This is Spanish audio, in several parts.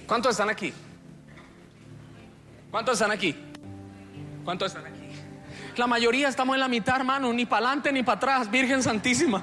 ¿Cuántos están aquí? ¿Cuántos están aquí? ¿Cuántos están aquí? La mayoría estamos en la mitad, hermano. Ni para adelante ni para atrás. Virgen Santísima.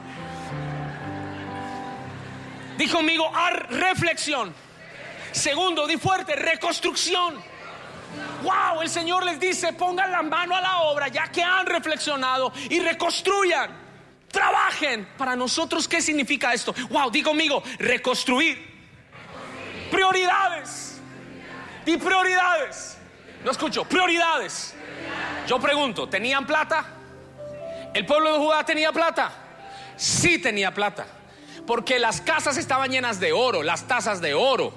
Di conmigo, reflexión. Segundo, di fuerte, reconstrucción. Wow, el Señor les dice: pongan la mano a la obra ya que han reflexionado y reconstruyan. Trabajen. Para nosotros, ¿qué significa esto? Wow, di conmigo, reconstruir. Prioridades. Di prioridades. No escucho, prioridades. Yo pregunto, ¿tenían plata? ¿El pueblo de Judá tenía plata? Sí tenía plata, porque las casas estaban llenas de oro, las tazas de oro,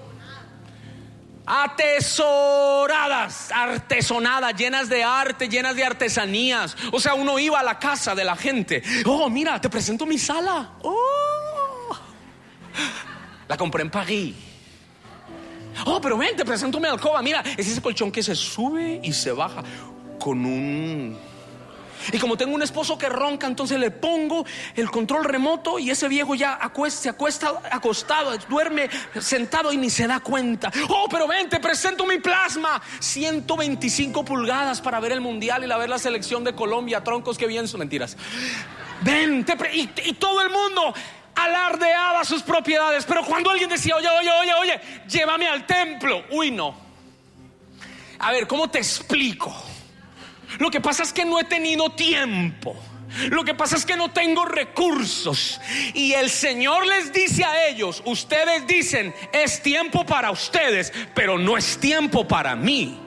atesoradas, artesonadas, llenas de arte, llenas de artesanías. O sea, uno iba a la casa de la gente. Oh, mira, te presento mi sala. Oh, la compré en París. Oh, pero ven, te presento mi alcoba. Mira, es ese colchón que se sube y se baja con un... Y como tengo un esposo que ronca, entonces le pongo el control remoto y ese viejo ya se acuesta acostado, duerme sentado y ni se da cuenta. Oh, pero ven, te presento mi plasma, 125 pulgadas para ver el mundial y ver la selección de Colombia. Troncos, que bien son. Mentiras. Ven, y todo el mundo alardeaba sus propiedades. Pero cuando alguien decía: oye, llévame al templo. Uy, no. A ver, ¿cómo te explico? Lo que pasa es que no he tenido tiempo. Lo que pasa es que no tengo recursos. Y el Señor les dice a ellos: ustedes dicen, es tiempo para ustedes, pero no es tiempo para mí.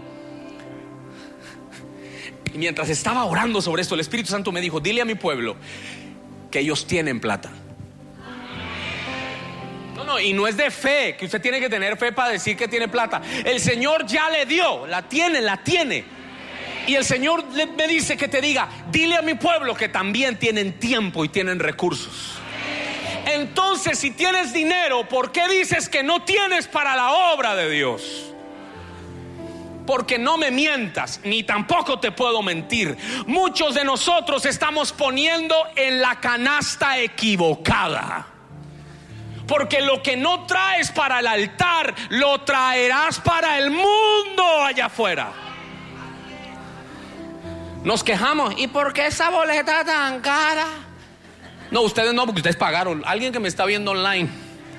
Y mientras estaba orando sobre esto, el Espíritu Santo me dijo: dile a mi pueblo que ellos tienen plata. No, y no es de fe, que usted tiene que tener fe para decir que tiene plata. El Señor ya le dio, la tiene. Y el Señor me dice que te diga: dile a mi pueblo que también tienen tiempo y tienen recursos. Entonces, si tienes dinero, ¿por qué dices que no tienes para la obra de Dios? Porque no me mientas, ni tampoco te puedo mentir. Muchos de nosotros estamos poniendo en la canasta equivocada. Porque lo que no traes para el altar, lo traerás para el mundo allá afuera. Nos quejamos: ¿y por qué esa boleta tan cara? No, ustedes no, porque ustedes pagaron. Alguien que me está viendo online: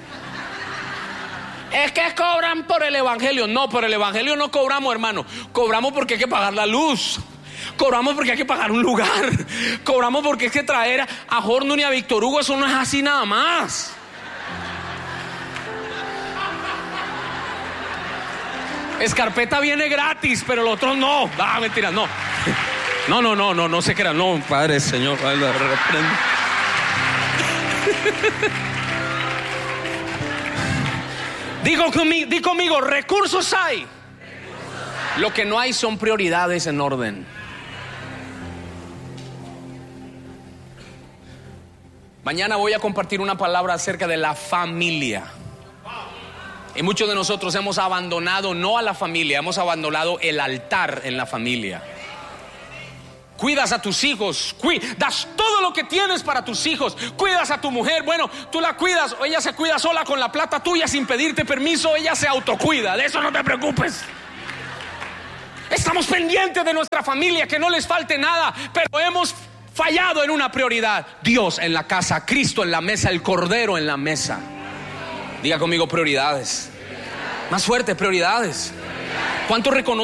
es que cobran por el evangelio. No, por el evangelio no cobramos, hermano. Cobramos porque hay que pagar la luz. Cobramos porque hay que pagar un lugar. Cobramos porque hay que traer a Hornung y a Víctor Hugo. Eso no es así nada más. Escarpeta viene gratis, pero los otros no. Ah, mentira, no. No se crean. No, Padre, Señor, reprende. Di conmigo, recursos hay. Lo que no hay son prioridades en orden. Mañana voy a compartir una palabra acerca de la familia. Y muchos de nosotros hemos abandonado no a la familia, hemos abandonado el altar en la familia. Cuidas a tus hijos, das todo lo que tienes para tus hijos. Cuidas a tu mujer, bueno, tú la cuidas, o ella se cuida sola con la plata tuya sin pedirte permiso. Ella se autocuida, de eso no te preocupes. Estamos pendientes de nuestra familia, que no les falte nada, pero hemos fallado en una prioridad: Dios en la casa, Cristo en la mesa, el Cordero en la mesa. Diga conmigo, prioridades. Más fuerte, prioridades. ¿Cuánto reconocen